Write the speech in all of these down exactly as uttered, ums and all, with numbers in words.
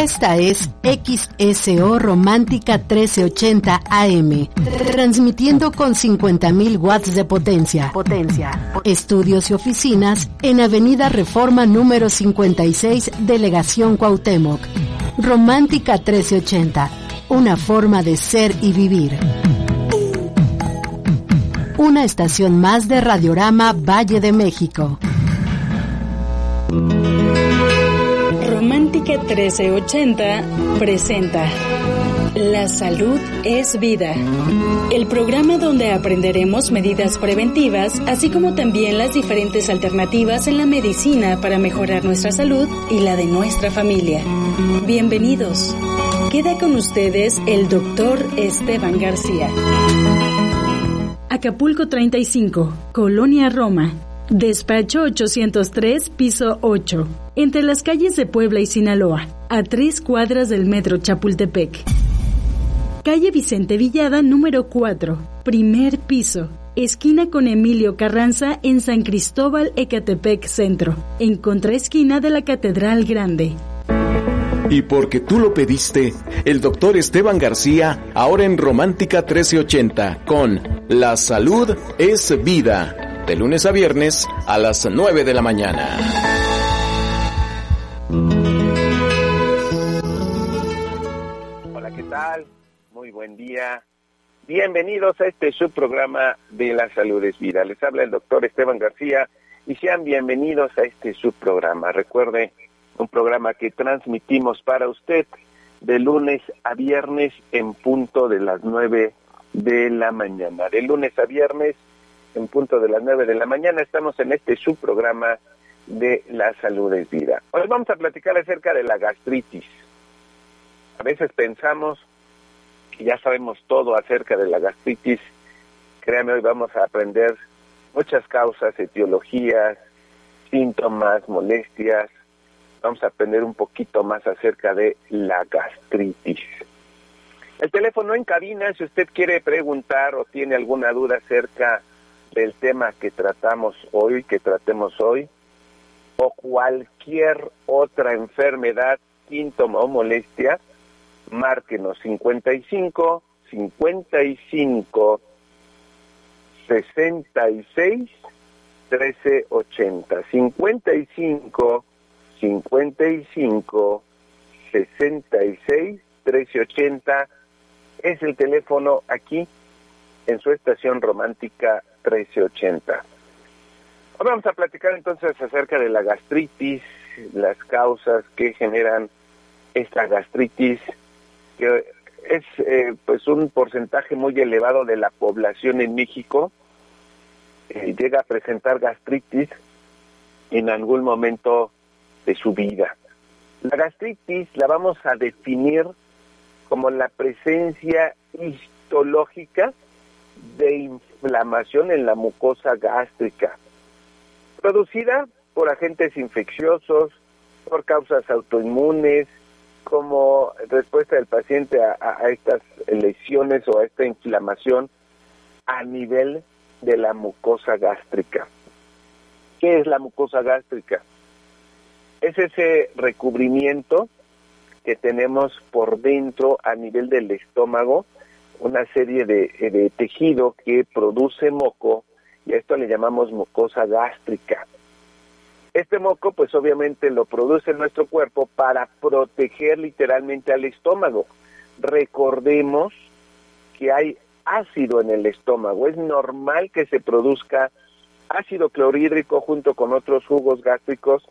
Esta es X S O Romántica trece ochenta A M, transmitiendo con cincuenta mil watts de potencia. Potencia. Estudios y oficinas en Avenida Reforma número cincuenta y seis, Delegación Cuauhtémoc. Romántica trece ochenta, una forma de ser y vivir. Una estación más de Radiorama Valle de México. Romántica trece ochenta presenta La Salud es Vida, el programa donde aprenderemos medidas preventivas, así como también las diferentes alternativas en la medicina para mejorar nuestra salud y la de nuestra familia. Bienvenidos. Queda con ustedes el doctor Esteban García. Acapulco treinta y cinco, Colonia Roma. Despacho ochocientos tres, piso ocho, entre las calles de Puebla y Sinaloa, a tres cuadras del metro Chapultepec. Calle Vicente Villada, número cuatro, primer piso, esquina con Emilio Carranza en San Cristóbal, Ecatepec Centro, en contraesquina de la Catedral Grande. Y porque tú lo pediste, el doctor Esteban García, ahora en Romántica trece ochenta, con La Salud es Vida. De lunes a viernes a las nueve de la mañana. Hola, ¿qué tal? Muy buen día. Bienvenidos a este subprograma de La Salud es Vida. Les habla el doctor Esteban García y sean bienvenidos a este subprograma. Recuerde, un programa que transmitimos para usted de lunes a viernes en punto de las nueve de la mañana. De lunes a viernes en punto de las nueve de la mañana estamos en este subprograma de La Salud es Vida. Hoy vamos a platicar acerca de la gastritis. A veces pensamos que ya sabemos todo acerca de la gastritis. Créanme, hoy vamos a aprender muchas causas, etiologías, síntomas, molestias. Vamos a aprender un poquito más acerca de la gastritis. El teléfono en cabina, si usted quiere preguntar o tiene alguna duda acerca del tema que tratamos hoy, que tratemos hoy, o cualquier otra enfermedad, síntoma o molestia, márquenos cincuenta y cinco, cincuenta y cinco, sesenta y seis, trece ochenta, cincuenta y cinco, cincuenta y cinco, sesenta y seis, trece ochenta, es el teléfono aquí en su estación Romántica trece ochenta. Ahora vamos a platicar entonces acerca de la gastritis, las causas que generan esta gastritis, que es eh, pues un porcentaje muy elevado de la población en México eh, llega a presentar gastritis en algún momento de su vida. La gastritis la vamos a definir como la presencia histológica de inflamación en la mucosa gástrica, producida por agentes infecciosos, por causas autoinmunes, como respuesta del paciente a, a estas lesiones o a esta inflamación a nivel de la mucosa gástrica. ¿Qué es la mucosa gástrica? Es ese recubrimiento que tenemos por dentro a nivel del estómago, una serie de, de tejido que produce moco, y a esto le llamamos mucosa gástrica. Este moco, pues obviamente lo produce nuestro cuerpo para proteger literalmente al estómago. Recordemos que hay ácido en el estómago. Es normal que se produzca ácido clorhídrico junto con otros jugos gástricos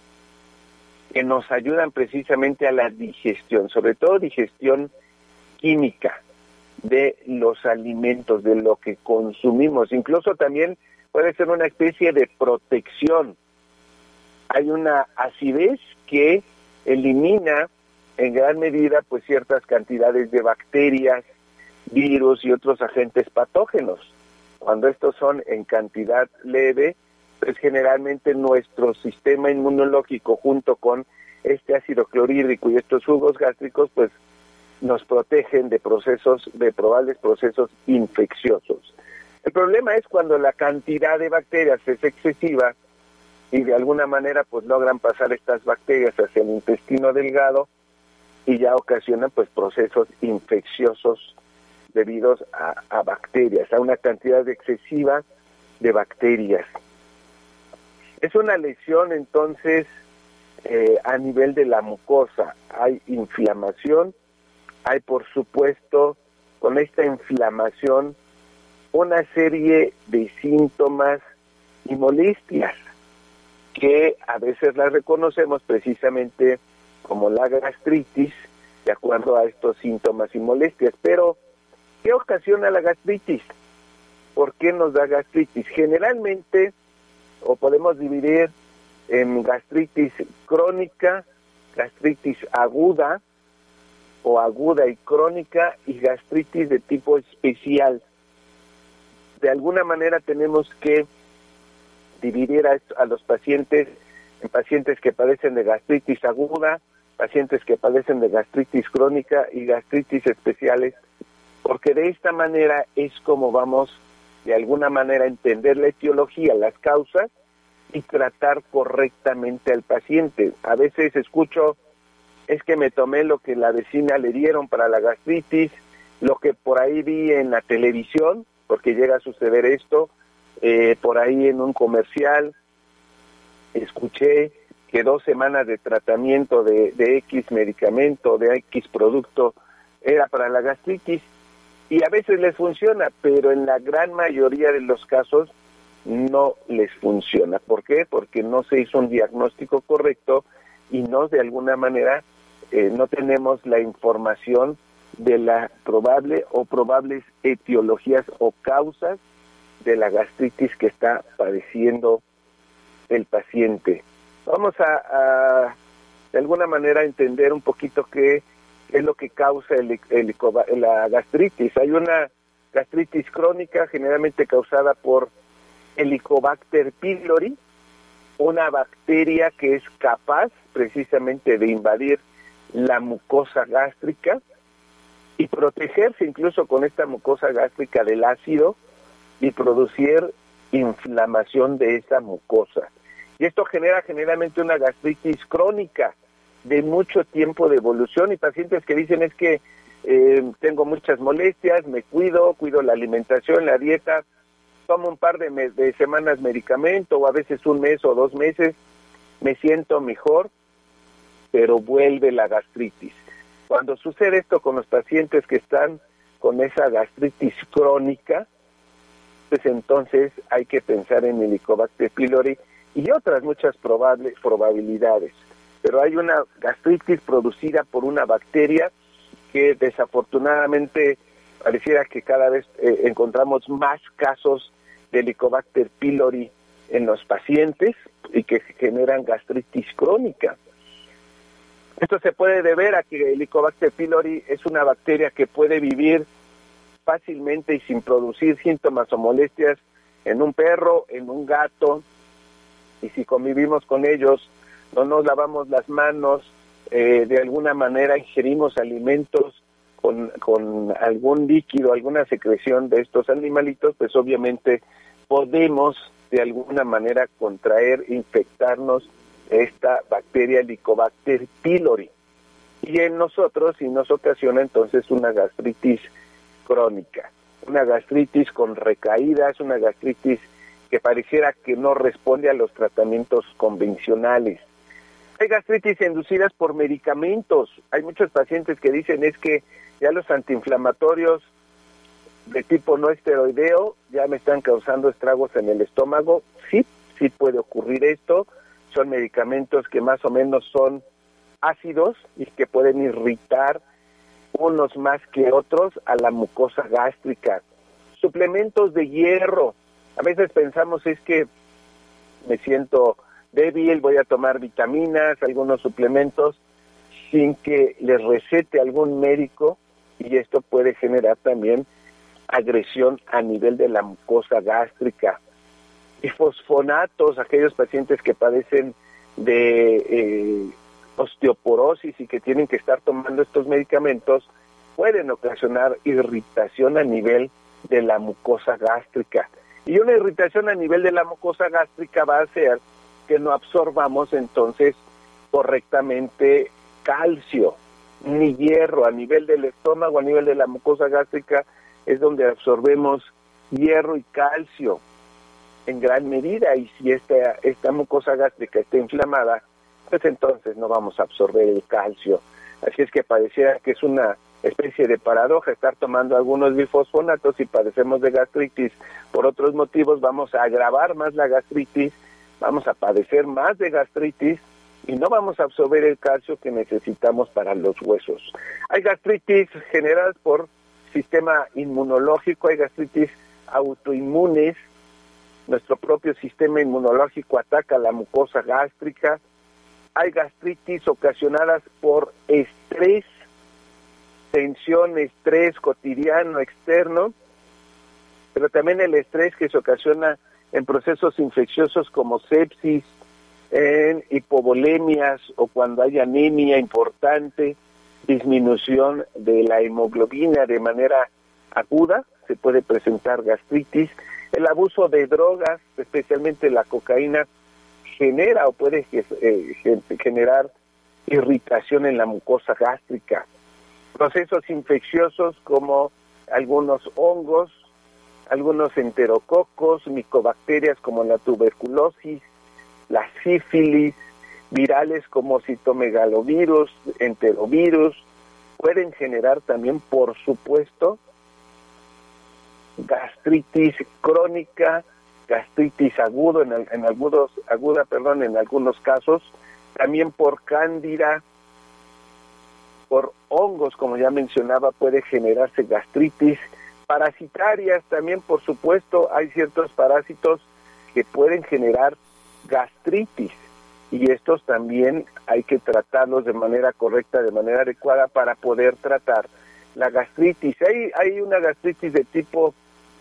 que nos ayudan precisamente a la digestión, sobre todo digestión química de los alimentos, de lo que consumimos. Incluso también puede ser una especie de protección. Hay una acidez que elimina en gran medida pues ciertas cantidades de bacterias, virus y otros agentes patógenos. Cuando estos son en cantidad leve, pues generalmente nuestro sistema inmunológico junto con este ácido clorhídrico y estos jugos gástricos pues nos protegen de procesos, de probables procesos infecciosos. El problema es cuando la cantidad de bacterias es excesiva y de alguna manera pues logran pasar estas bacterias hacia el intestino delgado y ya ocasiona pues procesos infecciosos debidos a, a bacterias, a una cantidad excesiva de bacterias. Es una lesión entonces eh, a nivel de la mucosa, hay inflamación, hay por supuesto con esta inflamación una serie de síntomas y molestias que a veces las reconocemos precisamente como la gastritis, de acuerdo a estos síntomas y molestias. Pero, ¿qué ocasiona la gastritis? ¿Por qué nos da gastritis? Generalmente, o podemos dividir en gastritis crónica, gastritis aguda, o aguda y crónica, y gastritis de tipo especial. De alguna manera tenemos que dividir a, a los pacientes en pacientes que padecen de gastritis aguda, pacientes que padecen de gastritis crónica y gastritis especiales, porque de esta manera es como vamos de alguna manera a entender la etiología, las causas, y tratar correctamente al paciente. A veces escucho, es que me tomé lo que la vecina le dieron para la gastritis, lo que por ahí vi en la televisión, porque llega a suceder esto, eh, por ahí en un comercial, escuché que dos semanas de tratamiento de, de X medicamento, de X producto, era para la gastritis, y a veces les funciona, pero en la gran mayoría de los casos no les funciona. ¿Por qué? Porque no se hizo un diagnóstico correcto y no, de alguna manera, eh, no tenemos la información de la probable o probables etiologías o causas de la gastritis que está padeciendo el paciente. Vamos a, a de alguna manera entender un poquito qué es lo que causa el, el, la gastritis. Hay una gastritis crónica generalmente causada por Helicobacter pylori, una bacteria que es capaz precisamente de invadir la mucosa gástrica y protegerse incluso con esta mucosa gástrica del ácido y producir inflamación de esa mucosa. Y esto genera generalmente una gastritis crónica de mucho tiempo de evolución, y pacientes que dicen es que eh, tengo muchas molestias, me cuido, cuido la alimentación, la dieta, tomo un par de, me- de semanas medicamento, o a veces un mes o dos meses, me siento mejor, pero vuelve la gastritis. Cuando sucede esto con los pacientes que están con esa gastritis crónica, pues entonces hay que pensar en Helicobacter pylori y otras muchas probables probabilidades. Pero hay una gastritis producida por una bacteria que desafortunadamente pareciera que cada vez eh, encontramos más casos de Helicobacter pylori en los pacientes y que generan gastritis crónica. Esto se puede deber a que Helicobacter pylori es una bacteria que puede vivir fácilmente y sin producir síntomas o molestias en un perro, en un gato, y si convivimos con ellos, no nos lavamos las manos, eh, de alguna manera ingerimos alimentos con, con algún líquido, alguna secreción de estos animalitos, pues obviamente podemos de alguna manera contraer, infectarnos esta bacteria Helicobacter pylori. Y en nosotros, y nos ocasiona entonces una gastritis crónica, una gastritis con recaídas, una gastritis que pareciera que no responde a los tratamientos convencionales. Hay gastritis inducidas por medicamentos. Hay muchos pacientes que dicen es que ya los antiinflamatorios de tipo no esteroideo ya me están causando estragos en el estómago. Sí, sí puede ocurrir esto. Son medicamentos que más o menos son ácidos y que pueden irritar unos más que otros a la mucosa gástrica. Suplementos de hierro. A veces pensamos es que me siento débil, voy a tomar vitaminas, algunos suplementos, sin que les recete algún médico, y esto puede generar también agresión a nivel de la mucosa gástrica. Y fosfonatos, aquellos pacientes que padecen de eh, osteoporosis y que tienen que estar tomando estos medicamentos, pueden ocasionar irritación a nivel de la mucosa gástrica. Y una irritación a nivel de la mucosa gástrica va a hacer que no absorbamos entonces correctamente calcio. ni hierro. A nivel del estómago, a nivel de la mucosa gástrica, es donde absorbemos hierro y calcio en gran medida, y si esta, esta mucosa gástrica está inflamada, pues entonces no vamos a absorber el calcio. Así es que pareciera que es una especie de paradoja estar tomando algunos bifosfonatos y padecemos de gastritis. Por otros motivos vamos a agravar más la gastritis, vamos a padecer más de gastritis y no vamos a absorber el calcio que necesitamos para los huesos. Hay gastritis generadas por sistema inmunológico, hay gastritis autoinmunes. Nuestro propio sistema inmunológico ataca la mucosa gástrica. Hay gastritis ocasionadas por estrés, tensión, estrés cotidiano, externo, pero también el estrés que se ocasiona en procesos infecciosos como sepsis, en hipovolemias o cuando hay anemia importante, disminución de la hemoglobina de manera aguda, se puede presentar gastritis. El abuso de drogas, especialmente la cocaína, genera o puede eh, generar irritación en la mucosa gástrica. Procesos infecciosos como algunos hongos, algunos enterococos, micobacterias como la tuberculosis, la sífilis, virales como citomegalovirus, enterovirus, pueden generar también, por supuesto, gastritis crónica, gastritis agudo en, en algunos aguda, perdón, en algunos casos, también por cándida, por hongos, como ya mencionaba, puede generarse gastritis. Parasitarias también, por supuesto, hay ciertos parásitos que pueden generar gastritis y estos también hay que tratarlos de manera correcta, de manera adecuada para poder tratar la gastritis. Hay, hay una gastritis de tipo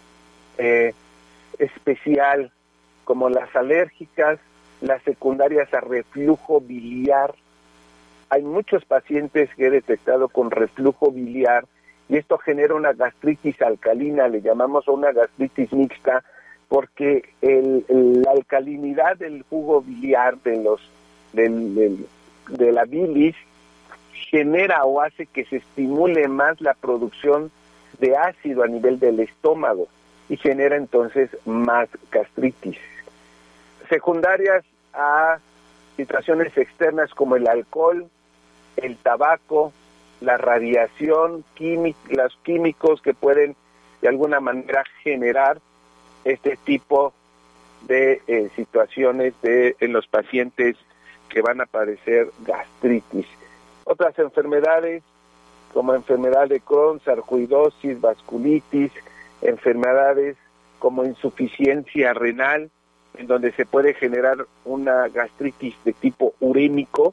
eh, especial, como las alérgicas, las secundarias a reflujo biliar. Hay muchos pacientes que he detectado con reflujo biliar y esto genera una gastritis alcalina, le llamamos una gastritis mixta, porque el, el, la alcalinidad del jugo biliar, de, los, del, del, de la bilis, genera o hace que se estimule más la producción de ácido a nivel del estómago y genera entonces más gastritis. Secundarias a situaciones externas como el alcohol, el tabaco, la radiación, química, los químicos que pueden de alguna manera generar este tipo de eh, situaciones de, en los pacientes que van a padecer gastritis. Otras enfermedades como enfermedad de Crohn, sarcoidosis, vasculitis, enfermedades como insuficiencia renal, en donde se puede generar una gastritis de tipo urémico,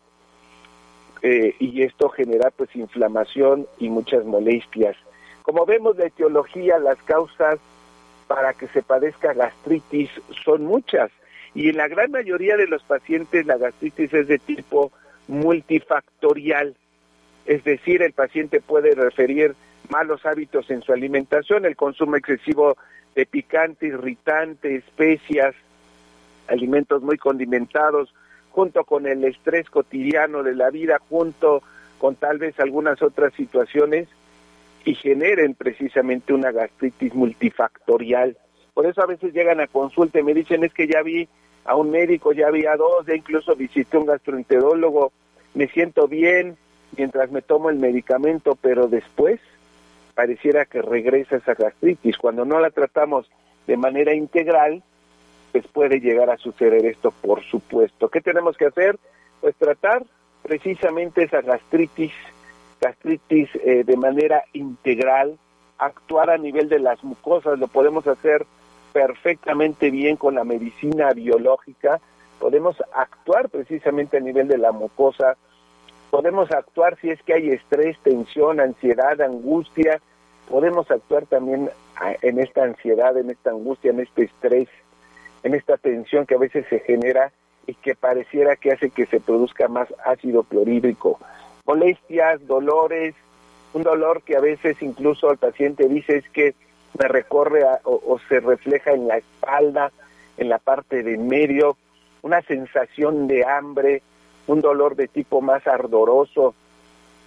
eh, y esto genera pues inflamación y muchas molestias. Como vemos, la etiología, las causas para que se padezca gastritis son muchas, y en la gran mayoría de los pacientes la gastritis es de tipo multifactorial, es decir, el paciente puede referir malos hábitos en su alimentación, el consumo excesivo de picante, irritante, especias, alimentos muy condimentados, junto con el estrés cotidiano de la vida, junto con tal vez algunas otras situaciones, y generen precisamente una gastritis multifactorial. Por eso a veces llegan a consulta y me dicen, es que ya vi a un médico, ya vi a dos, ya incluso visité un gastroenterólogo, me siento bien mientras me tomo el medicamento, pero después pareciera que regresa esa gastritis. Cuando no la tratamos de manera integral, pues puede llegar a suceder esto, por supuesto. ¿Qué tenemos que hacer? Pues tratar precisamente esa gastritis, gastritis eh, de manera integral, actuar a nivel de las mucosas, lo podemos hacer perfectamente bien con la medicina biológica, podemos actuar precisamente a nivel de la mucosa, podemos actuar si es que hay estrés, tensión, ansiedad, angustia, podemos actuar también en esta ansiedad, en esta angustia, en este estrés, en esta tensión que a veces se genera y que pareciera que hace que se produzca más ácido clorhídrico. Molestias, dolores, un dolor que a veces incluso el paciente dice es que me recorre a, o, o se refleja en la espalda, en la parte de en medio, una sensación de hambre, un dolor de tipo más ardoroso,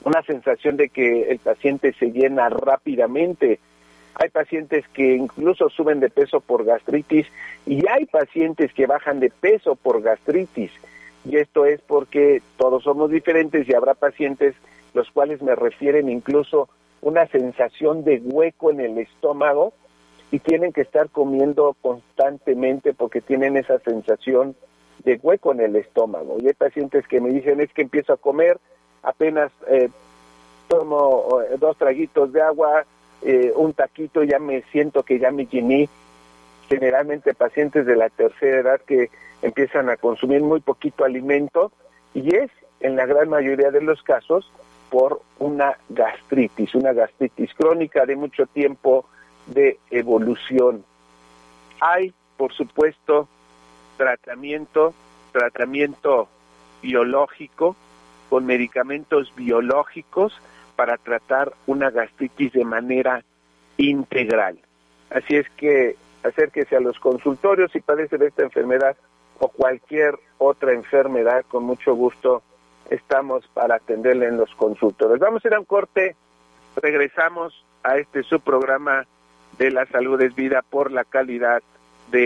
una sensación de que el paciente se llena rápidamente. Hay pacientes que incluso suben de peso por gastritis y hay pacientes que bajan de peso por gastritis. Y esto es porque todos somos diferentes y habrá pacientes los cuales me refieren incluso una sensación de hueco en el estómago y tienen que estar comiendo constantemente porque tienen esa sensación de hueco en el estómago. Y hay pacientes que me dicen, es que empiezo a comer, apenas eh, tomo eh, dos traguitos de agua, eh, un taquito, ya me siento que ya me llené. Generalmente pacientes de la tercera edad que empiezan a consumir muy poquito alimento y es, en la gran mayoría de los casos, por una gastritis, una gastritis crónica de mucho tiempo de evolución. Hay, por supuesto, tratamiento, tratamiento biológico, con medicamentos biológicos para tratar una gastritis de manera integral. Así es que acérquese a los consultorios si padece de esta enfermedad o cualquier otra enfermedad, con mucho gusto estamos para atenderle en los consultorios. Vamos a ir a un corte, regresamos a este subprograma de La Salud es Vida por la calidad